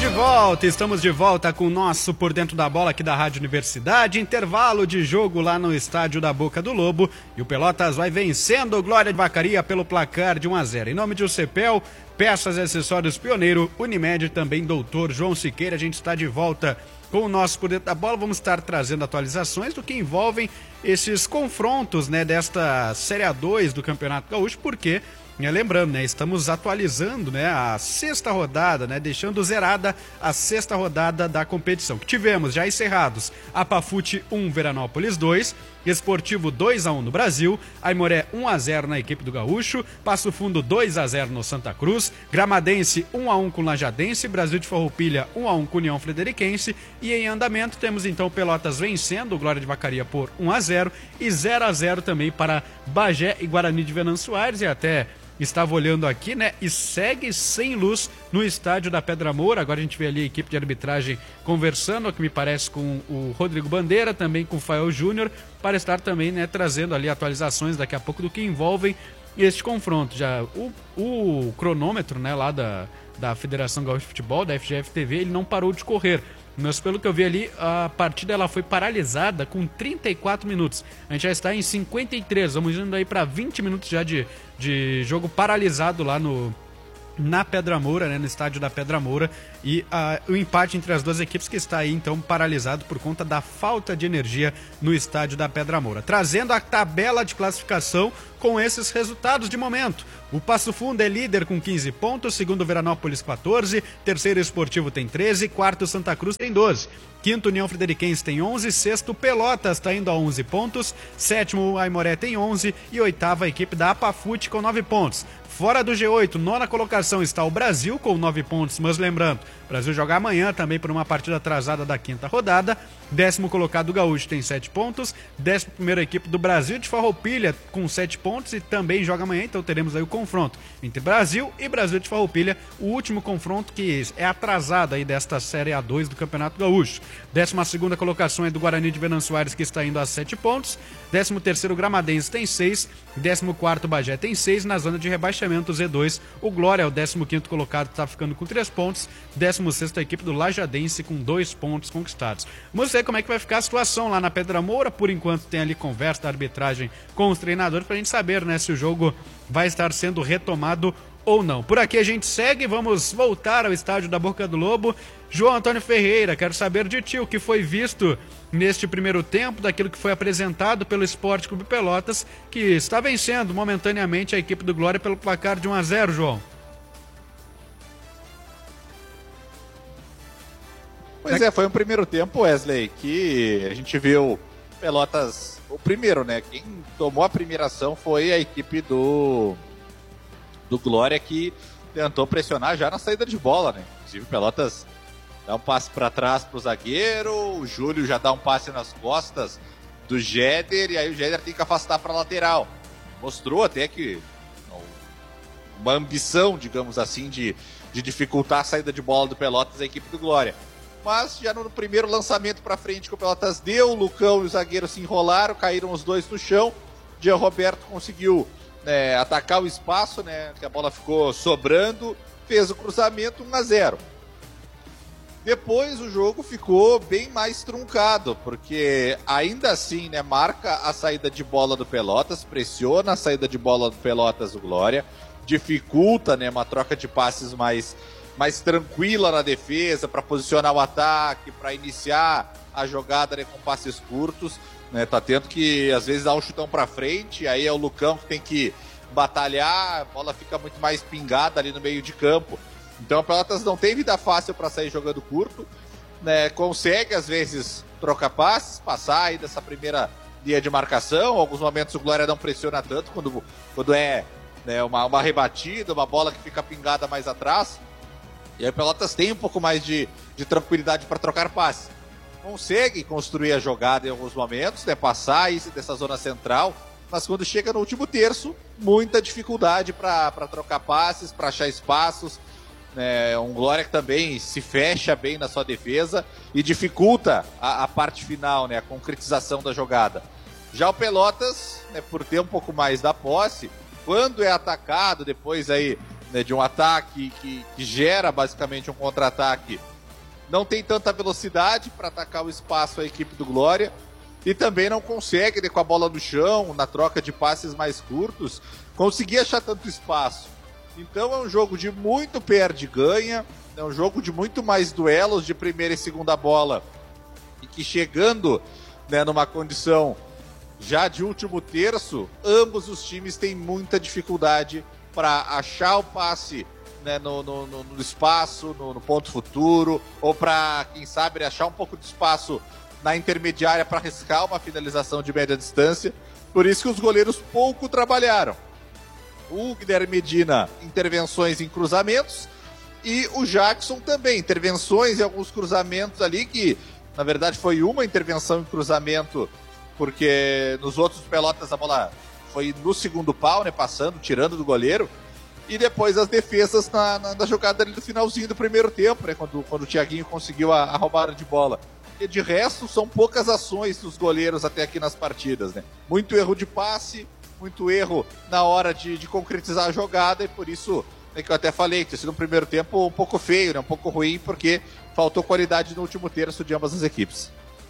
Estamos de volta com o nosso Por Dentro da Bola aqui da Rádio Universidade, intervalo de jogo lá no estádio da Boca do Lobo, e o Pelotas vai vencendo o Glória de Vacaria pelo placar de 1-0. Em nome de Ucepel, Peças e Acessórios Pioneiro, Unimed e também Doutor João Siqueira, a gente está de volta com o nosso Por Dentro da Bola. Vamos estar trazendo atualizações do que envolvem esses confrontos, né, desta Série A2 do Campeonato Gaúcho, porque lembrando, né, estamos atualizando, né, a sexta rodada, né, deixando zerada a sexta rodada da competição. Que tivemos já encerrados Apafute 1, Veranópolis 2, Esportivo 2-1 no Brasil, Aimoré 1-0 na equipe do Gaúcho, Passo Fundo 2-0 no Santa Cruz, Gramadense 1-1 com Lajadense, Brasil de Farroupilha 1-1 com União Frederiquense, e em andamento temos então Pelotas vencendo o Glória de Vacaria por 1-0 e 0-0 também para Bagé e Guarani de Venâncio Aires, e até estava olhando aqui, né, e segue sem luz no estádio da Pedra Moura. Agora a gente vê ali a equipe de arbitragem conversando, o que me parece com o Rodrigo Bandeira, também com o Fael Júnior, para estar também, né, trazendo ali atualizações daqui a pouco do que envolvem este confronto. Já o cronômetro, né, lá da Federação Gaúcha de Futebol, da FGF-TV, ele não parou de correr. Mas pelo que eu vi ali, a partida ela foi paralisada com 34 minutos. A gente já está em 53, vamos indo aí para 20 minutos já de jogo paralisado lá na Pedra Moura, né, no estádio da Pedra Moura, e o empate entre as duas equipes que está aí então paralisado por conta da falta de energia no estádio da Pedra Moura. Trazendo a tabela de classificação com esses resultados de momento. O Passo Fundo é líder com 15 pontos, segundo Veranópolis 14, terceiro Esportivo tem 13, quarto Santa Cruz tem 12. Quinto União Frederiquense tem 11, sexto Pelotas está indo a 11 pontos, sétimo Aimoré tem 11 e oitava a equipe da Apafute com 9 pontos. Fora do G8, nona colocação está o Brasil com 9 pontos, mas lembrando, o Brasil joga amanhã também por uma partida atrasada da quinta rodada. Décimo colocado o Gaúcho tem 7 pontos, 11ª equipe do Brasil de Farroupilha com 7 pontos e também joga amanhã, então teremos aí o confronto entre Brasil e Brasil de Farroupilha, o último confronto que é atrasado aí desta Série A2 do Campeonato Gaúcho. 12ª colocação é do Guarani de Venâncio Aires, que está indo a 7 pontos, 13º Gramadense tem 6, 14º Bagé tem 6, na zona de rebaixamento Z2, o Glória é o 15º colocado, está ficando com 3 pontos, 16ª equipe do Lajadense com 2 pontos conquistados. Vamos ver como é que vai ficar a situação lá na Pedra Moura. Por enquanto tem ali conversa da arbitragem com os treinadores pra gente saber, né, se o jogo vai estar sendo retomado ou não. Por aqui a gente segue, vamos voltar ao estádio da Boca do Lobo. João Antônio Ferreira, quero saber de ti o que foi visto neste primeiro tempo, daquilo que foi apresentado pelo Esporte Clube Pelotas, que está vencendo momentaneamente a equipe do Glória pelo placar de 1-0, João. Pois é, foi um primeiro tempo, Wesley, que a gente viu Pelotas, o primeiro, né? Quem tomou a primeira ação foi a equipe do Glória, que tentou pressionar já na saída de bola, né? Inclusive o Pelotas dá um passe para trás pro zagueiro, o Júlio já dá um passe nas costas do Jéder, e aí o Jéder tem que afastar para lateral. Mostrou até que uma ambição, digamos assim, de dificultar a saída de bola do Pelotas, a equipe do Glória. Mas já no primeiro lançamento para frente que o Pelotas deu, o Lucão e o zagueiro se enrolaram, caíram os dois no chão. Jean Roberto conseguiu atacar o espaço, né, que a bola ficou sobrando, fez o cruzamento 1-0. Depois o jogo ficou bem mais truncado, porque ainda assim, né, marca a saída de bola do Pelotas, pressiona a saída de bola do Pelotas o Glória, dificulta, né, uma troca de passes mais tranquila na defesa, para posicionar o ataque, para iniciar a jogada, né, com passes curtos, né, tá tendo que às vezes dar um chutão para frente, aí é o Lucão que tem que batalhar, a bola fica muito mais pingada ali no meio de campo. Então o Pelotas não tem vida fácil para sair jogando curto, né, consegue às vezes trocar passes, passar aí dessa primeira linha de marcação. Em alguns momentos o Glória não pressiona tanto quando é, né, uma rebatida, uma bola que fica pingada mais atrás. E aí o Pelotas tem um pouco mais de tranquilidade para trocar passes. Consegue construir a jogada em alguns momentos, né, passar isso dessa zona central, mas quando chega no último terço, muita dificuldade para trocar passes, para achar espaços. Um Glória que também se fecha bem na sua defesa e dificulta a parte final, né, a concretização da jogada. Já o Pelotas, né, por ter um pouco mais da posse, quando é atacado depois aí né, de um ataque que gera basicamente um contra-ataque, não tem tanta velocidade para atacar o espaço a equipe do Glória e também não consegue, né, com a bola no chão, na troca de passes mais curtos, conseguir achar tanto espaço. Então é um jogo de muito perde-ganha, é um jogo de muito mais duelos de primeira e segunda bola e que chegando, né, numa condição já de último terço, ambos os times têm muita dificuldade para achar o passe, né, no espaço, no ponto futuro, ou para, quem sabe, achar um pouco de espaço na intermediária para arriscar uma finalização de média distância. Por isso que os goleiros pouco trabalharam. O Guilherme Medina, intervenções em cruzamentos, e o Jackson também, intervenções em alguns cruzamentos ali, que na verdade foi uma intervenção em cruzamento, porque nos outros Pelotas a bola foi no segundo pau, né, passando, tirando do goleiro, e depois as defesas na jogada ali do finalzinho do primeiro tempo, né, quando o Thiaguinho conseguiu a roubada de bola. E de resto, são poucas ações dos goleiros até aqui nas partidas, né? Muito erro de passe, muito erro na hora de concretizar a jogada, e por isso, né, que eu até falei que tinha sido um primeiro tempo um pouco feio, né, um pouco ruim, porque faltou qualidade no último terço de ambas as equipes.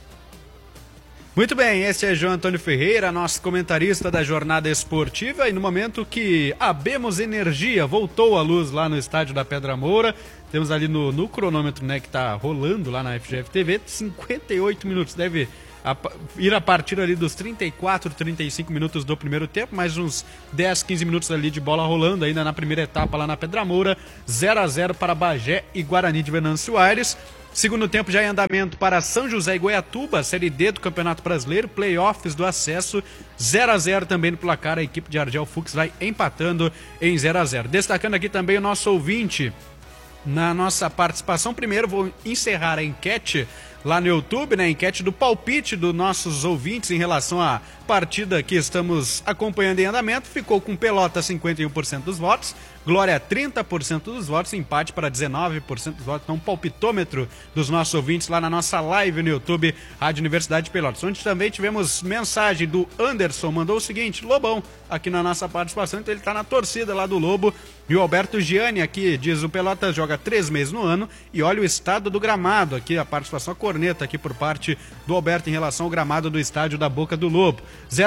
Muito bem, esse é João Antônio Ferreira, nosso comentarista da jornada esportiva, e no momento que a Bemos Energia voltou à luz lá no estádio da Pedra Moura, temos ali no cronômetro, né, que está rolando lá na FGF TV, 58 minutos, deve ir a partir ali dos 34, 35 minutos do primeiro tempo, mais uns 10, 15 minutos ali de bola rolando ainda na primeira etapa lá na Pedra Moura, 0-0 para Bagé e Guarani de Venâncio Aires. Segundo tempo já em andamento para São José e Goiatuba, Série D do Campeonato Brasileiro, playoffs do acesso, 0-0 também no placar, a equipe de Argel Fux vai empatando em 0-0. Destacando aqui também o nosso ouvinte na nossa participação. Primeiro vou encerrar a enquete lá no YouTube, né? A enquete do palpite dos nossos ouvintes em relação à partida que estamos acompanhando em andamento. Ficou com Pelotas 51% dos votos, Glória 30% dos votos, empate para 19% dos votos. Então, um palpitômetro dos nossos ouvintes lá na nossa live no YouTube, Rádio Universidade de Pelotas. Onde também tivemos mensagem do Anderson, mandou o seguinte: Lobão, aqui na nossa participação, então ele está na torcida lá do Lobo. E o Alberto Gianni aqui diz: o Pelotas joga 3 meses no ano e olha o estado do gramado. Aqui a participação, a corneta aqui por parte do Alberto em relação ao gramado do estádio da Boca do Lobo.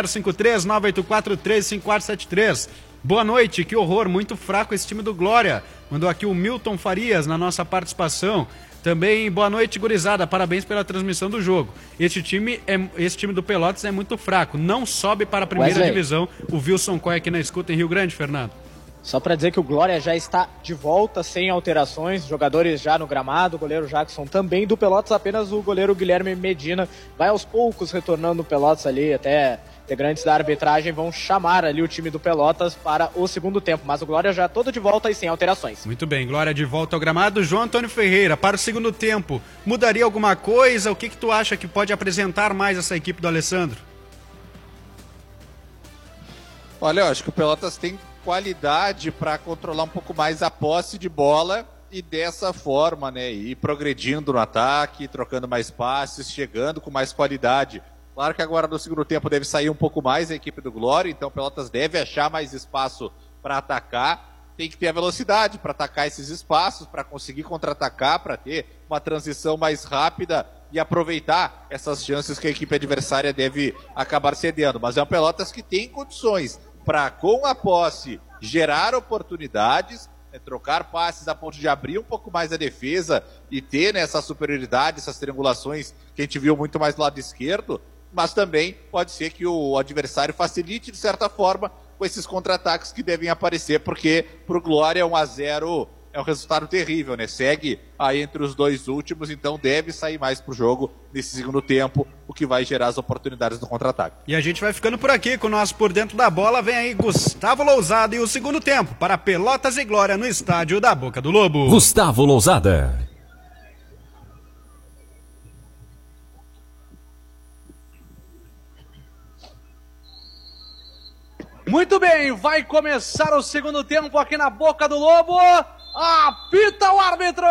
053-984-35473. Boa noite, que horror, muito fraco esse time do Glória. Mandou aqui o Milton Farias na nossa participação. Também, boa noite, gurizada, parabéns pela transmissão do jogo. Esse time do Pelotas é muito fraco, não sobe para a primeira divisão. O Wilson Coy aqui na escuta em Rio Grande, Fernando. Só para dizer que o Glória já está de volta, sem alterações, jogadores já no gramado, o goleiro Jackson também. Do Pelotas, apenas o goleiro Guilherme Medina vai aos poucos retornando o Pelotas ali, até integrantes da arbitragem vão chamar ali o time do Pelotas para o segundo tempo, mas o Glória já todo de volta e sem alterações. Muito bem, Glória de volta ao gramado. João Antônio Ferreira, para o segundo tempo, mudaria alguma coisa? O que tu acha que pode apresentar mais essa equipe do Alessandro? Olha, eu acho que o Pelotas tem qualidade para controlar um pouco mais a posse de bola e dessa forma, né, ir progredindo no ataque, trocando mais passes, chegando com mais qualidade. Claro que agora no segundo tempo deve sair um pouco mais a equipe do Glória, então o Pelotas deve achar mais espaço para atacar. Tem que ter a velocidade para atacar esses espaços, para conseguir contra-atacar, para ter uma transição mais rápida e aproveitar essas chances que a equipe adversária deve acabar cedendo. Mas é um Pelotas que tem condições para, com a posse, gerar oportunidades, trocar passes a ponto de abrir um pouco mais a defesa e ter, né, essa superioridade, essas triangulações que a gente viu muito mais do lado esquerdo, mas também pode ser que o adversário facilite de certa forma com esses contra-ataques que devem aparecer, porque pro Glória 1-0 é um resultado terrível, né? Segue aí entre os dois últimos, então deve sair mais pro jogo nesse segundo tempo, o que vai gerar as oportunidades do contra-ataque. E a gente vai ficando por aqui com o nosso Por Dentro da Bola. Vem aí Gustavo Lousada e o segundo tempo para Pelotas e Glória no estádio da Boca do Lobo. Gustavo Lousada. Muito bem, vai começar o segundo tempo aqui na Boca do Lobo. Apita o árbitro!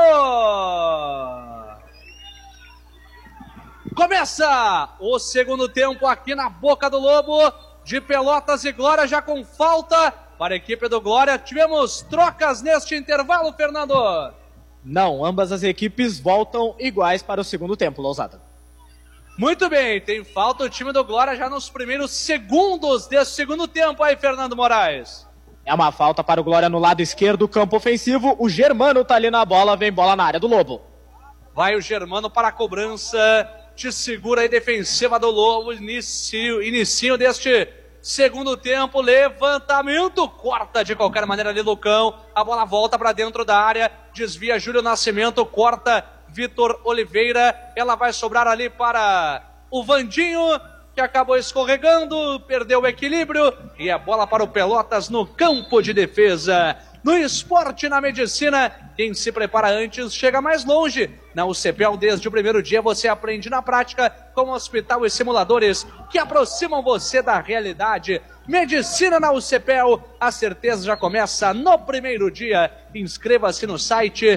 Começa o segundo tempo aqui na Boca do Lobo, de Pelotas e Glória, já com falta para a equipe do Glória. Tivemos trocas neste intervalo, Fernando? Não, ambas as equipes voltam iguais para o segundo tempo, Lousada. Muito bem, tem falta o time do Glória já nos primeiros segundos desse segundo tempo aí, Fernando Moraes. É uma falta para o Glória no lado esquerdo do campo ofensivo. O Germano tá ali na bola, vem bola na área do Lobo. Vai o Germano para a cobrança, te segura aí defensiva do Lobo, inicio deste segundo tempo, levantamento, corta de qualquer maneira ali Lucão, a bola volta para dentro da área, desvia Júlio Nascimento, corta Vitor Oliveira, ela vai sobrar ali para o Vandinho, que acabou escorregando, perdeu o equilíbrio, e a bola para o Pelotas no campo de defesa. No esporte e na medicina, quem se prepara antes chega mais longe. Na UCPEL, desde o primeiro dia, você aprende na prática com hospital e simuladores que aproximam você da realidade. Medicina na UCPEL, a certeza já começa no primeiro dia. Inscreva-se no site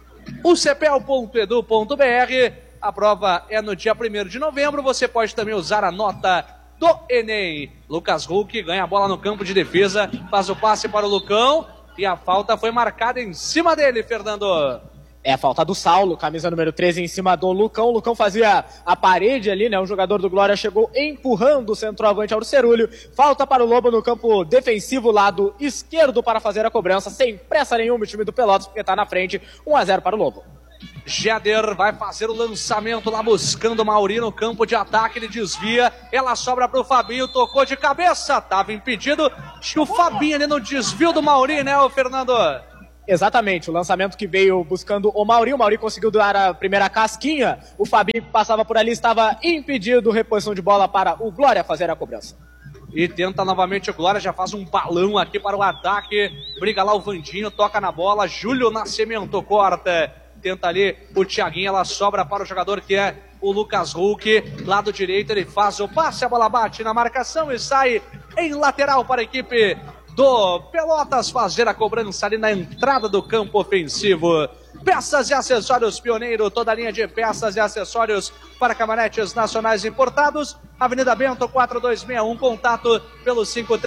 ucpel.edu.br. A prova é no dia 1º de novembro. Você pode também usar a nota do Enem. Lucas Huck ganha a bola no campo de defesa, faz o passe para o Lucão. E a falta foi marcada em cima dele, Fernando. É a falta do Saulo, camisa número 13 em cima do Lucão. O Lucão fazia a parede ali, né? O jogador do Glória chegou empurrando o centroavante ao Cerúlio. Falta para o Lobo no campo defensivo, lado esquerdo, para fazer a cobrança. Sem pressa nenhuma o time do Pelotas, porque está na frente. 1-0 para o Lobo. Jeder vai fazer o lançamento lá buscando o Mauri no campo de ataque, ele desvia, ela sobra para o Fabinho, tocou de cabeça, estava impedido, acho que o Fabinho ali no desvio do Mauri, né, o Fernando? Exatamente, o lançamento que veio buscando o Mauri conseguiu dar a primeira casquinha, o Fabinho que passava por ali estava impedido, reposição de bola para o Glória fazer a cobrança. E tenta novamente o Glória, já faz um balão aqui para o ataque, briga lá o Vandinho, toca na bola, Júlio Nascimento corta. Tenta ali o Thiaguinho, ela sobra para o jogador que é o Lucas Huck, lado direito, ele faz o passe, a bola bate na marcação e sai em lateral para a equipe do Pelotas fazer a cobrança ali na entrada do campo ofensivo. Peças e acessórios Pioneiro, toda a linha de peças e acessórios para caminhonetes nacionais importados. Avenida Bento 4261, contato pelo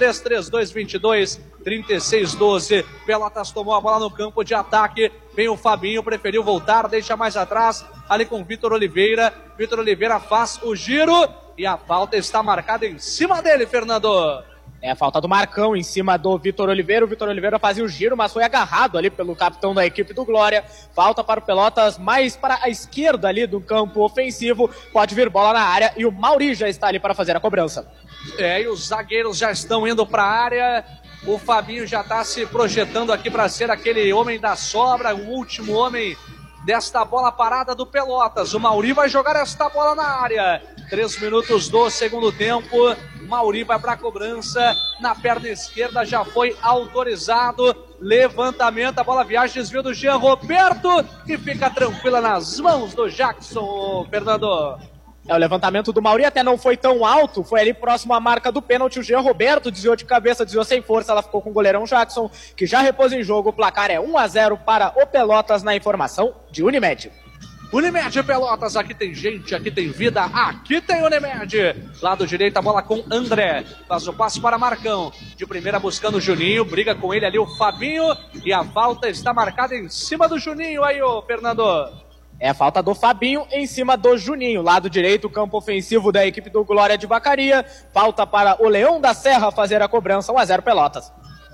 5332223612. Pelotas tomou a bola no campo de ataque, vem o Fabinho, preferiu voltar, deixa mais atrás, ali com Vitor Oliveira. Vitor Oliveira faz o giro e a falta está marcada em cima dele, Fernando. É a falta do Marcão em cima do Vitor Oliveira. O Vitor Oliveira fazia o giro, mas foi agarrado ali pelo capitão da equipe do Glória. Falta para o Pelotas, mais para a esquerda ali do campo ofensivo. Pode vir bola na área e o Mauri já está ali para fazer a cobrança. E os zagueiros já estão indo para a área. O Fabinho já está se projetando aqui para ser aquele homem da sobra, o último homem desta bola parada do Pelotas. O Mauri vai jogar esta bola na área. 3 minutos do segundo tempo. Mauri vai para a cobrança. Na perna esquerda já foi autorizado. Levantamento, a bola viaja, desvio do Jean Roberto, que fica tranquila nas mãos do Jackson, Fernando. O levantamento do Mauri até não foi tão alto, foi ali próximo à marca do pênalti. O Jean Roberto desviou de cabeça, desviou sem força, ela ficou com o goleirão Jackson, que já repôs em jogo. O placar é 1-0 para o Pelotas, na informação de Unimed. Unimed Pelotas, aqui tem gente, aqui tem vida, aqui tem Unimed. Lado direito, a bola com André, faz o passe para Marcão, de primeira buscando o Juninho, briga com ele ali o Fabinho, e a falta está marcada em cima do Juninho aí, ô Fernando. É a falta do Fabinho em cima do Juninho. Lado direito, campo ofensivo da equipe do Glória de Vacaria. Falta para o Leão da Serra fazer a cobrança. 1-0 Pelotas.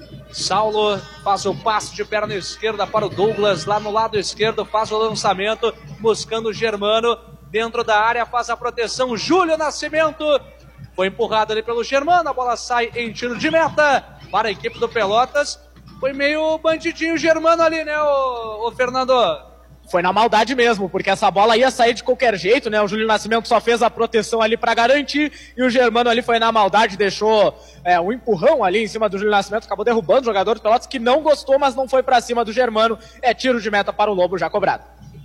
Saulo faz o passe de perna esquerda para o Douglas. Lá no lado esquerdo faz o lançamento, buscando o Germano. Dentro da área faz a proteção. Júlio Nascimento. Foi empurrado ali pelo Germano. A bola sai em tiro de meta para a equipe do Pelotas. Foi meio bandidinho o Germano ali, né, o Fernando? Foi na maldade mesmo, porque essa bola ia sair de qualquer jeito, né? O Júlio Nascimento só fez a proteção ali para garantir, e o Germano ali foi na maldade, deixou um empurrão ali em cima do Júlio Nascimento, acabou derrubando o jogador do Pelotas, que não gostou, mas não foi para cima do Germano. É tiro de meta para o Lobo já cobrado.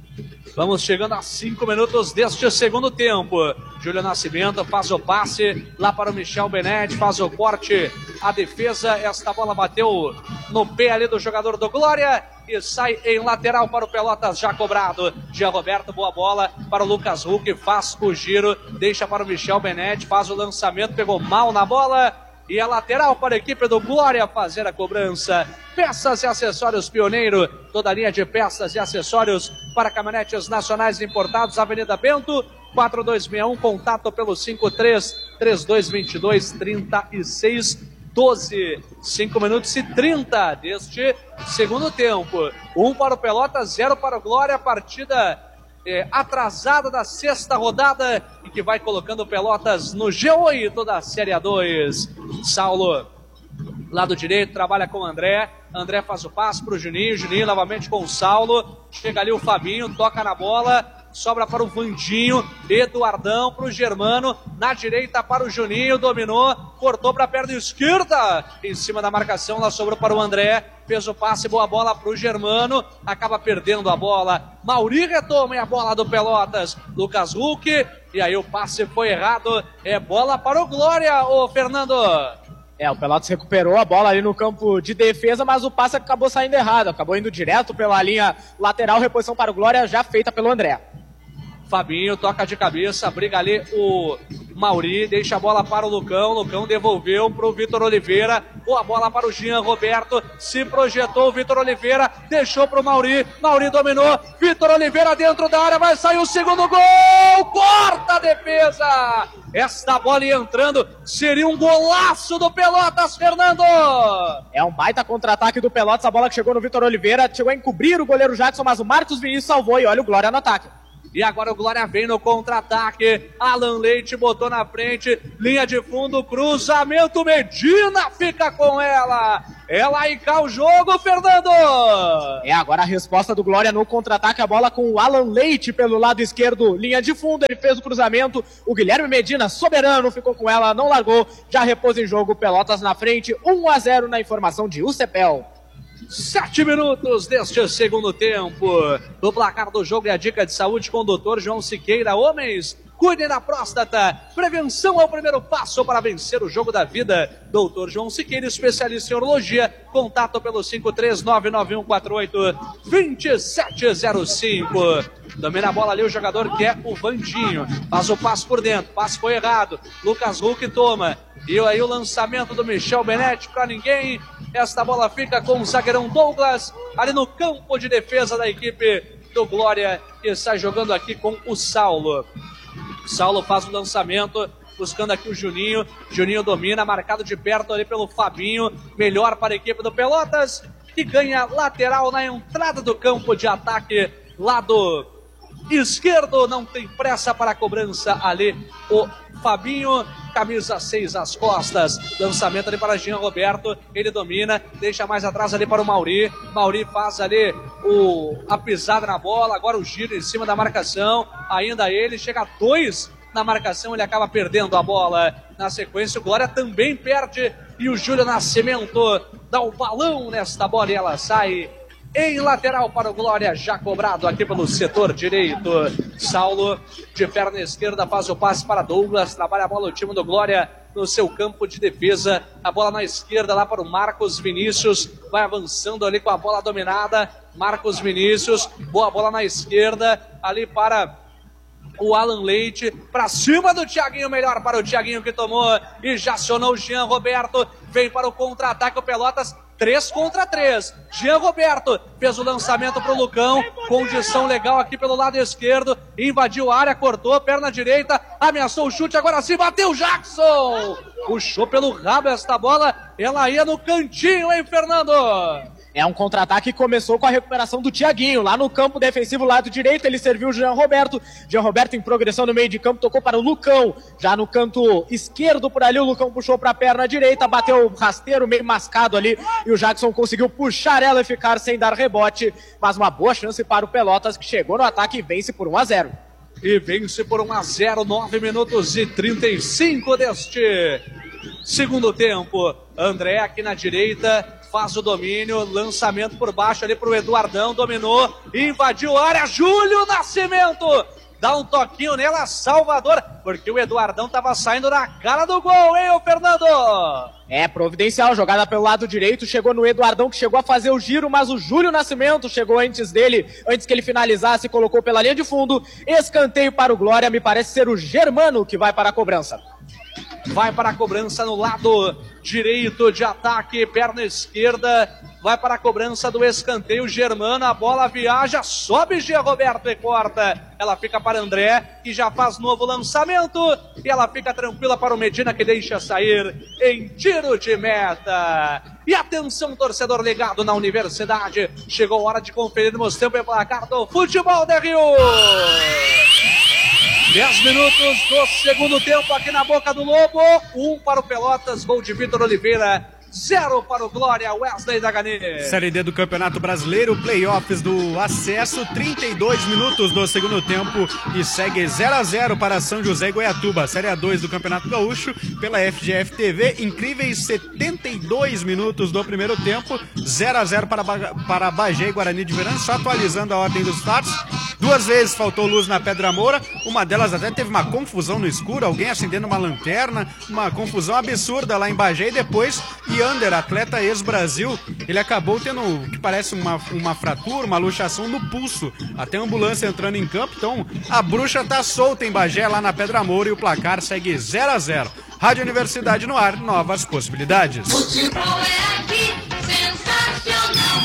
Vamos chegando a 5 minutos deste segundo tempo. Júlio Nascimento faz o passe lá para o Michel Benetti, faz o corte, a defesa, esta bola bateu no pé ali do jogador do Glória e sai em lateral para o Pelotas já cobrado. Jean Roberto, boa bola para o Lucas Huck, faz o giro, deixa para o Michel Benetti, faz o lançamento, pegou mal na bola e a lateral para a equipe do Glória fazer a cobrança. Peças e acessórios Pioneiro, toda a linha de peças e acessórios para caminhonetes nacionais importados, Avenida Bento, 4261, contato pelo 53-3222-3612. 5 minutos e 30 deste segundo tempo. 1 para o Pelotas, 0 para o Glória, partida atrasada da sexta rodada e que vai colocando o Pelotas no G8 da Série A2. Saulo, lado direito, trabalha com o André. André faz o passe para o Juninho. Juninho novamente com o Saulo. Chega ali o Fabinho, toca na bola. Sobra para o Vandinho. Eduardão para o Germano. Na direita para o Juninho. Dominou. Cortou para a perna esquerda. Em cima da marcação, lá sobrou para o André. Fez o passe, boa bola para o Germano. Acaba perdendo a bola. Mauri retoma a bola do Pelotas. Lucas Huck. E aí o passe foi errado. É bola para o Glória, ô Fernando. O Pelotas recuperou a bola ali no campo de defesa, mas o passe acabou saindo errado. Acabou indo direto pela linha lateral, reposição para o Glória, já feita pelo André. Fabinho toca de cabeça, briga ali o Mauri, deixa a bola para o Lucão. Lucão devolveu para o Vitor Oliveira. Boa bola para o Jean Roberto. Se projetou o Vitor Oliveira, deixou para o Mauri. Mauri dominou. Vitor Oliveira dentro da área, vai sair o segundo gol. Corta a defesa. Esta bola ia entrando, seria um golaço do Pelotas, Fernando! É um baita contra-ataque do Pelotas, a bola que chegou no Vitor Oliveira, chegou a encobrir o goleiro Jackson, mas o Marcos Vinícius salvou e olha o Glória no ataque. E agora o Glória vem no contra-ataque, Alan Leite botou na frente, linha de fundo, cruzamento, Medina fica com ela! Ela aí cá o jogo, Fernando! Agora a resposta do Glória no contra-ataque, a bola com o Alan Leite pelo lado esquerdo, linha de fundo, ele fez o cruzamento, o Guilherme Medina, soberano, ficou com ela, não largou, já repôs em jogo, Pelotas na frente, 1-0 na informação de UCPEL. 7 minutos deste segundo tempo. No placar do jogo e a dica de saúde com o Dr. João Siqueira. Homens, cuidem da próstata. Prevenção é o primeiro passo para vencer o jogo da vida. Dr. João Siqueira, especialista em urologia. Contato pelo 53991482705. Domina a bola ali o jogador que é o Vandinho. Faz o passe por dentro. Passe foi errado. Lucas Huck toma. E aí o lançamento do Michel Benetti para ninguém. Esta bola fica com o zagueirão Douglas, ali no campo de defesa da equipe do Glória, que está jogando aqui com o Saulo. Saulo faz o lançamento, buscando aqui o Juninho. Juninho domina, marcado de perto ali pelo Fabinho. Melhor para a equipe do Pelotas, que ganha lateral na entrada do campo de ataque, lado esquerdo. Não tem pressa para a cobrança ali o Fabinho, camisa 6 às costas, lançamento ali para Jean Roberto, ele domina, deixa mais atrás ali para o Mauri. Mauri faz ali a pisada na bola, agora o giro em cima da marcação, ainda ele, chega a 2 na marcação, ele acaba perdendo a bola. Na sequência o Glória também perde e o Júlio Nascimento dá o balão nesta bola e ela sai em lateral para o Glória, já cobrado aqui pelo setor direito. Saulo, de perna esquerda, faz o passe para Douglas, trabalha a bola o time do Glória no seu campo de defesa. A bola na esquerda lá para o Marcos Vinícius, vai avançando ali com a bola dominada. Marcos Vinícius, boa bola na esquerda, ali para o Alan Leite, para cima do Thiaguinho, melhor para o Thiaguinho que tomou e já acionou o Jean Roberto, vem para o contra-ataque o Pelotas, 3 contra 3, Jean Roberto fez o lançamento para o Lucão, condição legal aqui pelo lado esquerdo, invadiu a área, cortou, perna direita, ameaçou o chute, agora sim, bateu o Jackson, puxou pelo rabo esta bola, ela ia no cantinho, hein, Fernando? É um contra-ataque que começou com a recuperação do Thiaguinho, lá no campo defensivo, lado direito, ele serviu o Jean Roberto em progressão no meio de campo, tocou para o Lucão, já no canto esquerdo por ali, o Lucão puxou para a perna direita, bateu o rasteiro meio mascado ali, e o Jackson conseguiu puxar ela e ficar sem dar rebote, mas uma boa chance para o Pelotas, que chegou no ataque e vence por 1-0. E vence por 1-0, 9 minutos e 35 deste segundo tempo. André aqui na direita, faz o domínio, lançamento por baixo ali pro Eduardão, dominou, invadiu a área, Júlio Nascimento, dá um toquinho nela, Salvador, porque o Eduardão tava saindo na cara do gol, hein, ô Fernando? É providencial, jogada pelo lado direito, chegou no Eduardão, que chegou a fazer o giro, mas o Júlio Nascimento chegou antes dele, antes que ele finalizasse, colocou pela linha de fundo, escanteio para o Glória, me parece ser o Germano que vai para a cobrança. vai para a cobrança no lado direito de ataque, perna esquerda, vai para a cobrança do escanteio, Germano, a bola viaja, sobe Gia Roberto e corta, ela fica para André, que já faz novo lançamento, e ela fica tranquila para o Medina, que deixa sair em tiro de meta. E atenção, torcedor ligado na Universidade, chegou a hora de conferirmos tempo e placar do Futebol de Rio. 10 minutos do segundo tempo aqui na Boca do Lobo, 1 para o Pelotas, gol de Vitor Oliveira, 0 para o Glória, Wesley Dagani. Série D do Campeonato Brasileiro, playoffs do acesso, 32 minutos do segundo tempo e segue 0-0 para São José e Goiatuba. Série A2 do Campeonato Gaúcho, pela FGF TV, incríveis 72 minutos do primeiro tempo, 0-0 para Bagé e Guarani de Verão, só atualizando a ordem dos fatos. 2 vezes faltou luz na Pedra Moura, uma delas até teve uma confusão no escuro, alguém acendendo uma lanterna, uma confusão absurda lá em Bagé, e depois Yander, atleta ex-Brasil, ele acabou tendo o que parece uma fratura, uma luxação no pulso, até a ambulância entrando em campo, então a bruxa tá solta em Bagé lá na Pedra Moura e o placar segue 0-0. Rádio Universidade no ar, novas possibilidades. Futebol é aqui, sensacional.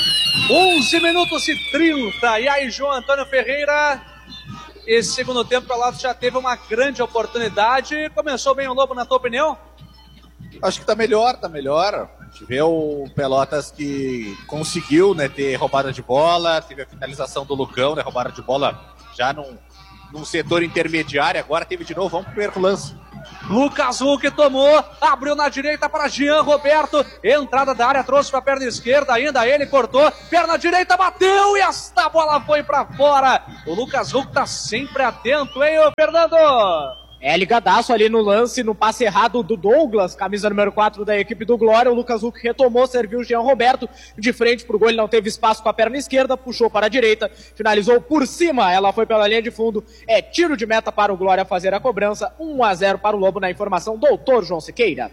11 minutos e 30, e aí João Antônio Ferreira, esse segundo tempo o Pelotas já teve uma grande oportunidade, começou bem o Lobo na tua opinião? Acho que tá melhor. A gente vê o Pelotas que conseguiu, né, ter roubada de bola, teve a finalização do Lucão, né, roubada de bola já num setor intermediário, agora teve de novo, vamos pro primeiro lance. Lucas Huck tomou, abriu na direita para Jean Roberto, entrada da área, trouxe para a perna esquerda, ainda ele cortou, perna direita, bateu e esta bola foi para fora. O Lucas Huck tá sempre atento, hein, ô Fernando? É ligadaço ali no lance, no passe errado do Douglas, camisa número 4 da equipe do Glória. O Lucas Huck retomou, serviu o Jean Roberto de frente pro gol, ele não teve espaço com a perna esquerda, puxou para a direita, finalizou por cima, ela foi pela linha de fundo, é tiro de meta para o Glória fazer a cobrança, 1-0 para o Lobo na informação, doutor João Siqueira.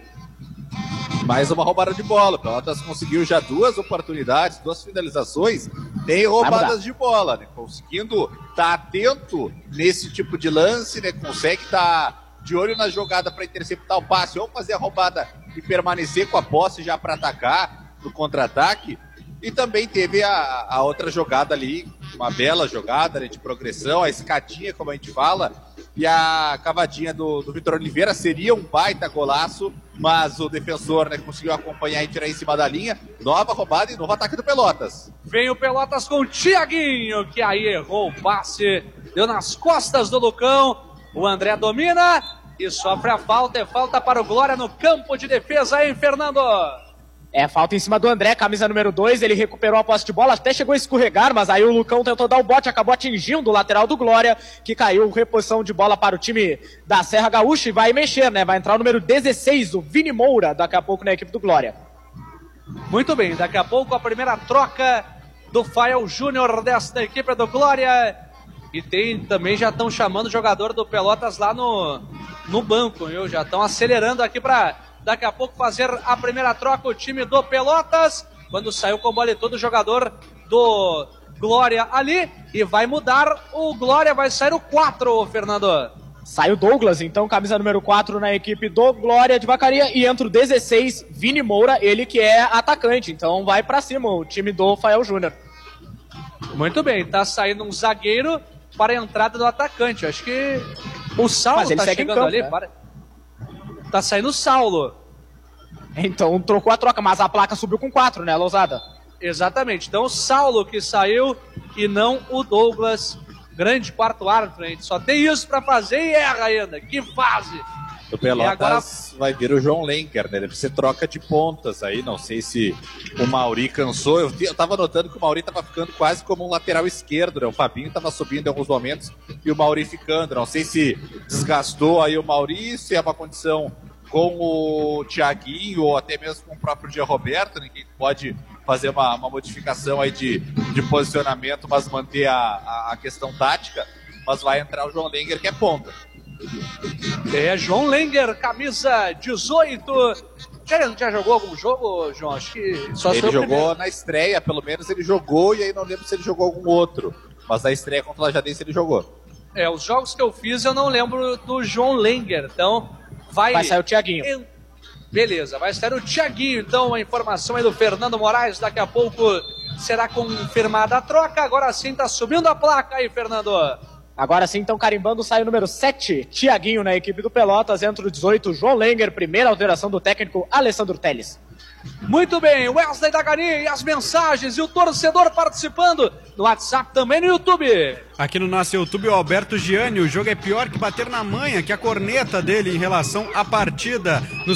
Mais uma roubada de bola, o Pelotas conseguiu já 2 oportunidades, 2 finalizações, tem roubadas de bola, né? Conseguindo estar atento nesse tipo de lance, né? Consegue estar de olho na jogada para interceptar o passe ou fazer a roubada e permanecer com a posse já para atacar no contra-ataque. E também teve a outra jogada ali, uma bela jogada, né, de progressão, a escadinha, como a gente fala, e a cavadinha do Vitor Oliveira seria um baita golaço, mas o defensor, né, conseguiu acompanhar e tirar em cima da linha. Nova roubada e novo ataque do Pelotas. Vem o Pelotas com o Thiaguinho, que aí errou o passe, deu nas costas do Lucão. O André domina e sofre a falta. É falta para o Glória no campo de defesa, hein, Fernando? É, falta em cima do André, camisa número 2, ele recuperou a posse de bola, até chegou a escorregar, mas aí o Lucão tentou dar o bote, acabou atingindo o lateral do Glória, que caiu, reposição de bola para o time da Serra Gaúcha e vai mexer, né? Vai entrar o número 16, o Vini Moura, daqui a pouco na equipe do Glória. Muito bem, daqui a pouco a primeira troca do Fael Júnior desta equipe do Glória. E também já estão chamando o jogador do Pelotas lá no banco, viu? Já estão acelerando aqui para daqui a pouco fazer a primeira troca o time do Pelotas. Quando saiu com bola e todo o jogador do Glória ali. E vai mudar o Glória, vai sair o 4, Fernando. Sai o Douglas, então, camisa número 4 na equipe do Glória de Vacaria. E entra o 16, Vini Moura, ele que é atacante. Então vai pra cima o time do Fael Júnior. Muito bem, tá saindo um zagueiro para a entrada do atacante. Acho que o Saulo tá chegando campo, ali. Né? Tá saindo o Saulo. Então trocou a troca, mas a placa subiu com 4, né, Lousada? Exatamente. Então o Saulo que saiu e não o Douglas. Grande quarto árbitro, a gente só tem isso pra fazer e erra ainda. Que fase! O Pelotas agora vai vir o João Lenker, né? Deve ser troca de pontas aí. Não sei se o Mauri cansou. Eu tava notando que o Mauri tava ficando quase como um lateral esquerdo, né? O Fabinho tava subindo em alguns momentos e o Mauri ficando. Não sei se desgastou aí o Mauri, se é uma condição com o Thiaguinho ou até mesmo com o próprio Gia Roberto, né? Que pode fazer uma modificação aí de posicionamento, mas manter a questão tática. Mas vai entrar o João Lenker, que é ponta. É, João Lenker, camisa 18. Já jogou algum jogo, João? Acho que só ele jogou primeiro. Na estreia, pelo menos ele jogou, e aí não lembro se ele jogou algum outro. Mas na estreia contra o Lajadense ele jogou. É, os jogos que eu fiz eu não lembro do João Lenker. Então, Vai sair o Thiaguinho. Beleza, vai sair o Thiaguinho, então a informação aí do Fernando Moraes, daqui a pouco será confirmada a troca, agora sim tá subindo a placa aí, Fernando. Agora sim, então carimbando, sai o número 7, Thiaguinho na equipe do Pelotas, entra o 18, João Lenger, primeira alteração do técnico Alessandro Teles. Muito bem, Wesley Dagani e as mensagens e o torcedor participando no WhatsApp, também no YouTube. Aqui no nosso YouTube, o Alberto Gianni, o jogo é pior que bater na manha, que a corneta dele em relação à partida. No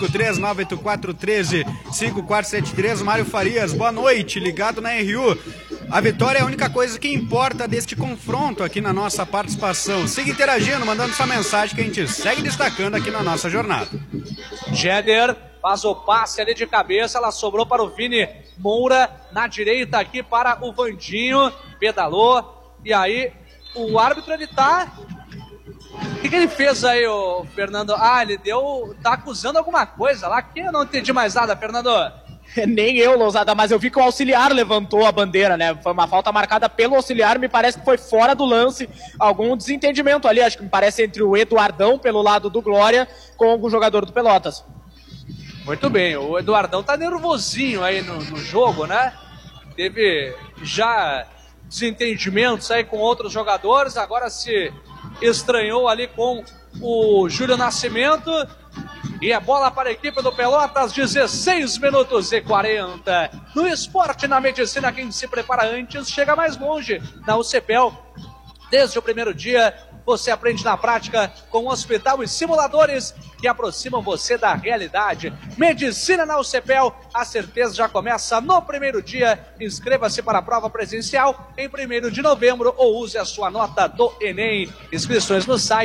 053-984-13-5473, Mário Farias, boa noite, ligado na RU. A vitória é a única coisa que importa deste confronto aqui na nossa participação. Siga interagindo, mandando sua mensagem que a gente segue destacando aqui na nossa jornada. Jeder faz o passe ali de cabeça, ela sobrou para o Vini Moura, na direita aqui para o Vandinho, pedalou, e aí o árbitro ele tá... O que ele fez aí, o Fernando? Ele tá acusando alguma coisa lá, que eu não entendi mais nada, Fernando. Nem eu, Lousada, mas eu vi que o auxiliar levantou a bandeira, né? Foi uma falta marcada pelo auxiliar, me parece que foi fora do lance, algum desentendimento ali, acho que me parece entre o Eduardão pelo lado do Glória com o jogador do Pelotas. Muito bem, o Eduardão tá nervosinho aí no jogo, né? Teve já desentendimentos aí com outros jogadores, agora se estranhou ali com o Júlio Nascimento. E a bola para a equipe do Pelotas, 16 minutos e 40. No esporte, na medicina, quem se prepara antes chega mais longe. Na UCPEL, desde o primeiro dia, você aprende na prática com hospital e simuladores que aproximam você da realidade. Medicina na UCPEL, a certeza já começa no primeiro dia. Inscreva-se para a prova presencial em 1º de novembro ou use a sua nota do Enem. Inscrições no site